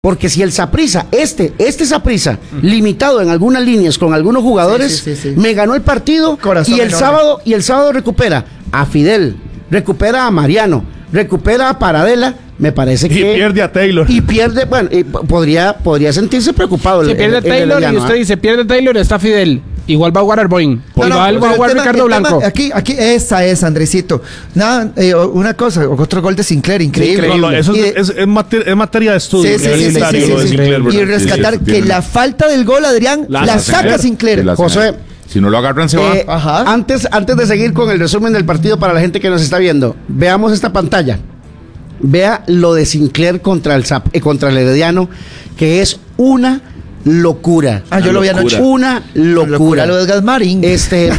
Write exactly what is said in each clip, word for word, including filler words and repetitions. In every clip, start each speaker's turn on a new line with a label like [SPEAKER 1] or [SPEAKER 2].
[SPEAKER 1] Porque si el Saprissa, este, este Saprissa, uh-huh. limitado en algunas líneas con algunos jugadores, sí, sí, sí, sí. me ganó el partido. Corazón y el enorme. sábado y el sábado recupera a Fidel, recupera a Mariano, recupera a Paradela. Me parece que...
[SPEAKER 2] Y pierde a Taylor.
[SPEAKER 1] Y pierde, bueno, y podría, podría sentirse preocupado.
[SPEAKER 3] Si
[SPEAKER 1] el,
[SPEAKER 3] pierde a Taylor el, y usted dice, pierde a Taylor, está Fidel. Igual va a jugar Arboin.
[SPEAKER 4] No,
[SPEAKER 3] igual
[SPEAKER 4] no,
[SPEAKER 3] va a jugar
[SPEAKER 4] tema,
[SPEAKER 3] Ricardo Blanco.
[SPEAKER 4] Tema, aquí, aquí, esa es, Andresito. Nada, eh, una cosa, otro gol de Sinclair, increíble.
[SPEAKER 2] No, no, eso
[SPEAKER 4] de,
[SPEAKER 2] es, es, es, mater, es materia de estudio.
[SPEAKER 4] Sí, sí, sí, sí, sí, sí, sí, Sinclair, y rescatar sí, sí, que la falta del gol, Adrián, la, la saca Sinclair.
[SPEAKER 1] La José,
[SPEAKER 5] si no lo agarran, se
[SPEAKER 1] eh,
[SPEAKER 5] va.
[SPEAKER 1] Ajá. Antes, antes de seguir con el resumen del partido para la gente que nos está viendo, veamos esta pantalla. Vea lo de Sinclair contra el Zap, eh, contra el Herediano, que es una locura.
[SPEAKER 4] Ah, yo lo vi anoche.
[SPEAKER 1] Una locura. locura.
[SPEAKER 4] Lo de Edgar Marín.
[SPEAKER 1] Este,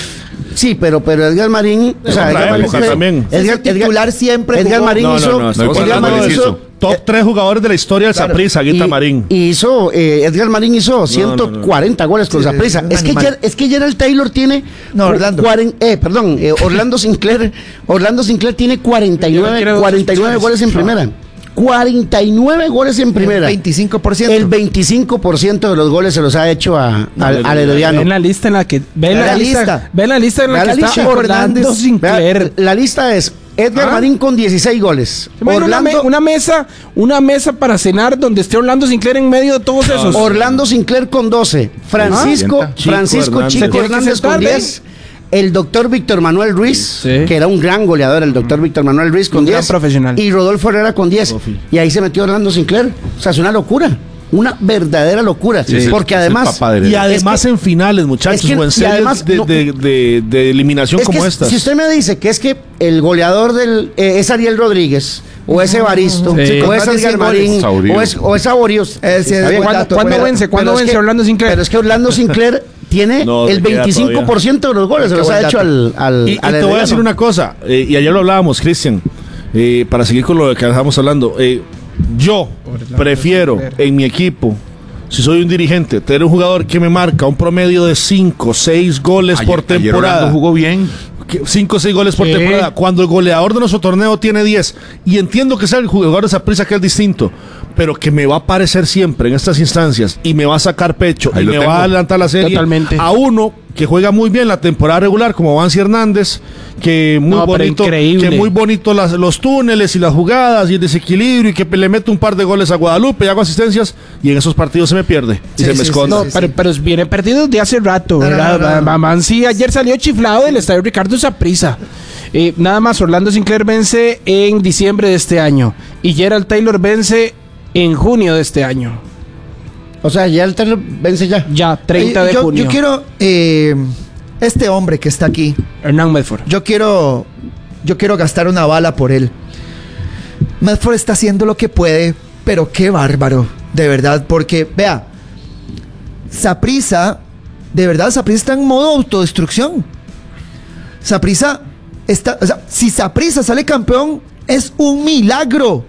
[SPEAKER 1] sí, pero, pero Edgar Marín, o sea, Edgar Marín fue,
[SPEAKER 2] también.
[SPEAKER 4] Edgar, titular Edgar, siempre.
[SPEAKER 1] Edgar Marín
[SPEAKER 5] no,
[SPEAKER 1] hizo,
[SPEAKER 5] no, no,
[SPEAKER 1] Edgar Marín hizo
[SPEAKER 2] top tres jugadores de la historia del claro. Saprissa, Guita Marín.
[SPEAKER 1] Y hizo, eh, Edgar Marín hizo ciento cuarenta no, no, no. goles con sí, Saprissa. Es, es, que es que Gerald Taylor tiene...
[SPEAKER 4] No, Orlando.
[SPEAKER 1] cuarenta, eh, perdón, eh, Orlando Sinclair Orlando Sinclair tiene cuarenta y nueve, cuarenta y nueve goles en primera. cuarenta y nueve goles en primera.
[SPEAKER 4] El veinticinco por ciento.
[SPEAKER 1] El veinticinco por ciento de los goles se los ha hecho a, no, al, al Herediano.
[SPEAKER 3] Ven la lista en la que... Ven la, la lista. lista. Ven la lista en la, la que lista, está Orlando Sinclair.
[SPEAKER 1] La, la lista es... Edgar ¿Ah? Marín con dieciséis goles.
[SPEAKER 3] Orlando, una, me, una mesa, una mesa para cenar donde esté Orlando Sinclair en medio de todos esos.
[SPEAKER 1] Orlando Sinclair con doce, Francisco, ¿Ah? Francisco Chico, Chico Hernández con diez, el doctor Víctor Manuel Ruiz, sí. que era un gran goleador, el doctor Víctor Manuel Ruiz con diez,
[SPEAKER 3] profesional.
[SPEAKER 1] Y Rodolfo Herrera con diez. Y ahí se metió Orlando Sinclair. O sea, es una locura. Una verdadera locura, sí, porque es además
[SPEAKER 2] y además es que, en finales, muchachos, es que, o en series además, de, no, de, de, de eliminación como esta.
[SPEAKER 1] Si usted me dice que es que el goleador del eh, es Ariel Rodríguez o es Evaristo sí. o es Edgar Marín o es o es Saboríos,
[SPEAKER 3] eh, sí, ¿cuándo, ¿cuándo vence? ¿Cuándo vence Orlando Sinclair?
[SPEAKER 1] Pero es que Orlando Sinclair tiene no, el veinticinco por ciento de los goles, se los ha hecho al al
[SPEAKER 2] Y,
[SPEAKER 1] al
[SPEAKER 2] y te voy a decir una cosa, eh, y ayer lo hablábamos, Cristian, eh, para seguir con lo que estábamos hablando, eh, yo prefiero en mi equipo, si soy un dirigente, tener un jugador que me marca un promedio de cinco, seis goles
[SPEAKER 5] ayer,
[SPEAKER 2] por temporada.
[SPEAKER 5] Ayer jugó bien.
[SPEAKER 2] cinco o seis goles por
[SPEAKER 3] ¿Qué?
[SPEAKER 2] temporada, cuando el goleador de nuestro torneo tiene diez. Y entiendo que sea el jugador de Saprissa que es distinto, pero que me va a aparecer siempre en estas instancias y me va a sacar pecho Ahí y me tengo. va a adelantar la serie.
[SPEAKER 3] Totalmente.
[SPEAKER 2] A uno que juega muy bien la temporada regular, como Vancy Hernández, que muy
[SPEAKER 3] no,
[SPEAKER 2] bonito, que muy bonito las, los túneles y las jugadas y el desequilibrio, y que le mete un par de goles a Guadalupe y hago asistencias, y en esos partidos se me pierde y
[SPEAKER 3] sí,
[SPEAKER 2] se
[SPEAKER 3] sí,
[SPEAKER 2] me
[SPEAKER 3] sí,
[SPEAKER 2] esconde.
[SPEAKER 3] No,
[SPEAKER 2] sí,
[SPEAKER 3] pero,
[SPEAKER 2] sí.
[SPEAKER 3] pero viene perdido de hace rato, ¿verdad? No, no, no, no. Vancy ayer salió chiflado del estadio Ricardo Saprissa. Eh, nada más, Orlando Sinclair vence en diciembre de este año y Gerald Taylor vence en junio de este año.
[SPEAKER 1] O sea, ya el Taylor vence ya.
[SPEAKER 3] Ya, treinta de
[SPEAKER 4] yo,
[SPEAKER 3] junio.
[SPEAKER 4] Yo quiero, eh, este hombre que está aquí,
[SPEAKER 3] Hernán Medford.
[SPEAKER 4] Yo quiero, yo quiero gastar una bala por él. Medford está haciendo lo que puede, pero qué bárbaro, de verdad, porque, vea, Saprissa, de verdad, Saprissa está en modo autodestrucción. Saprissa está, o sea, si Saprissa sale campeón, es un milagro.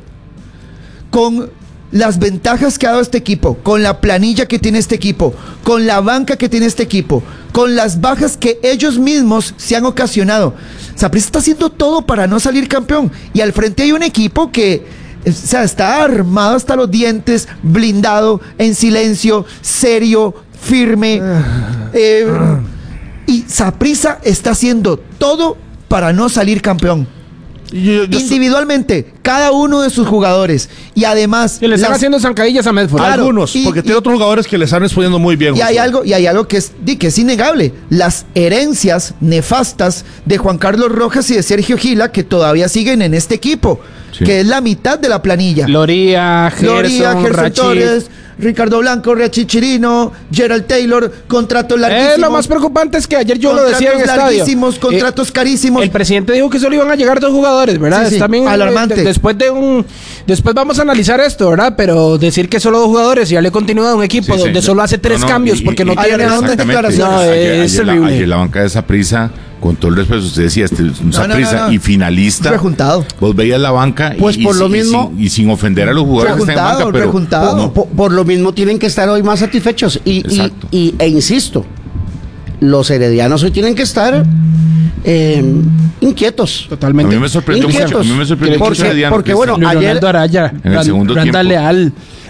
[SPEAKER 4] Con las ventajas que ha dado este equipo, con la planilla que tiene este equipo, con la banca que tiene este equipo, con las bajas que ellos mismos se han ocasionado. Saprissa está haciendo todo para no salir campeón. Y al frente hay un equipo que, o sea, está armado hasta los dientes, blindado, en silencio, serio, firme. Eh, y Saprissa está haciendo todo para no salir campeón. Yo, yo individualmente, so... cada uno de sus jugadores. Y además
[SPEAKER 3] y le están las... haciendo zancadillas a Medford.
[SPEAKER 2] Claro, algunos, y, porque y, tiene otros jugadores que le están respondiendo muy bien.
[SPEAKER 4] Y hay algo, y hay algo que es, que es innegable. Las herencias nefastas de Juan Carlos Rojas y de Sergio Gila, que todavía siguen en este equipo, sí. que es la mitad de la planilla.
[SPEAKER 3] Loría, Gerson,
[SPEAKER 4] Gerson Torres, Ricardo Blanco, Riachi Chirino, Gerald Taylor, contratos larguísimos.
[SPEAKER 3] Eh, lo más preocupante es que ayer yo lo decía en el estadio.
[SPEAKER 4] Larguísimos, contratos eh, carísimos.
[SPEAKER 3] El presidente dijo que solo iban a llegar dos jugadores, ¿verdad?
[SPEAKER 4] Sí, sí,
[SPEAKER 3] también
[SPEAKER 4] alarmante.
[SPEAKER 3] De, después de un, después vamos a analizar esto, ¿verdad? Pero decir que solo dos jugadores y darle continuidad a un equipo sí, donde sí. solo hace tres no, no, cambios y, porque y, no y, tiene dónde declaraciones.
[SPEAKER 5] No, ayer, es ayer, la, ayer la banca de Saprissa, con todo el respeto, usted decía, este, un Saprissa no, no, no. y finalista.
[SPEAKER 4] Rejuntado.
[SPEAKER 5] Vos veías la banca
[SPEAKER 1] pues
[SPEAKER 5] y,
[SPEAKER 1] por
[SPEAKER 5] y,
[SPEAKER 1] lo
[SPEAKER 5] y,
[SPEAKER 1] mismo,
[SPEAKER 5] y, sin, y sin ofender a los jugadores que están en banca, pero
[SPEAKER 1] por, no, por, por lo mismo tienen que estar hoy más satisfechos. Y, y, y e insisto, los heredianos hoy tienen que estar eh, inquietos.
[SPEAKER 3] Totalmente.
[SPEAKER 5] A mí me sorprendió
[SPEAKER 1] inquietos.
[SPEAKER 5] mucho. A mí me sorprendió
[SPEAKER 1] porque,
[SPEAKER 5] mucho herediano.
[SPEAKER 1] Porque bueno,
[SPEAKER 3] Luis
[SPEAKER 1] ayer
[SPEAKER 3] Ronaldo Araya,
[SPEAKER 5] en el segundo
[SPEAKER 3] Randa
[SPEAKER 5] tiempo.
[SPEAKER 3] Leal.